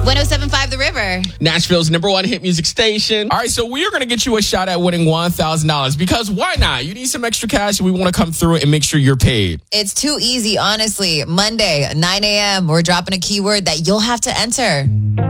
107.5 The River. Nashville's #1 hit music station. All right, so we are going to get you a shot at winning $1,000 because why not? You need some extra cash and we want to come through and make sure you're paid. It's too easy, honestly. Monday, 9 a.m., we're dropping a keyword that you'll have to enter.